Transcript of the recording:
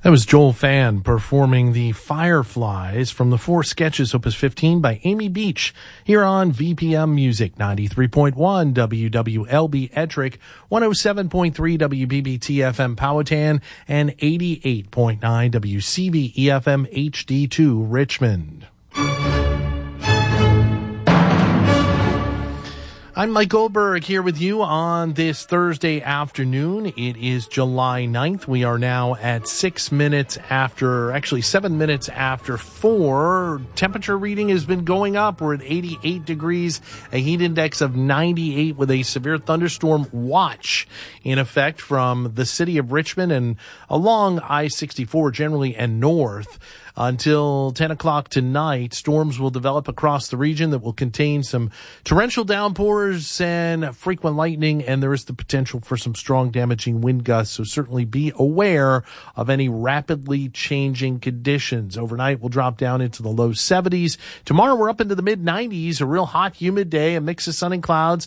That was Joel Fan performing the Fireflies from the Four Sketches, Opus 15 by Amy Beach, here on VPM Music, 93.1 WWLB Ettrick, 107.3 WBBT FM Powhatan, and 88.9 WCV EFM HD2 Richmond. I'm Mike Goldberg here with you on this Thursday afternoon. It is July 9th. We are now at 7 minutes after 4. Temperature reading has been going up. We're at 88 degrees, a heat index of 98 with a severe thunderstorm watch in effect from the city of Richmond and along I-64 generally and north. Until 10 o'clock tonight, storms will develop across the region that will contain some torrential downpours and frequent lightning, and there is the potential for some strong damaging wind gusts, so certainly be aware of any rapidly changing conditions. Overnight, we'll drop down into the low 70s. Tomorrow, we're up into the mid-90s, a real hot, humid day, a mix of sun and clouds,